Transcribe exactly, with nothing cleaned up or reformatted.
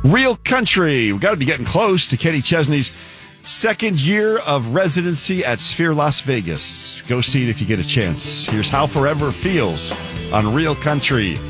Real Country. We got to be getting close to Kenny Chesney's second year of residency at Sphere Las Vegas. Go see it if you get a chance. Here's How Forever Feels on Real Country.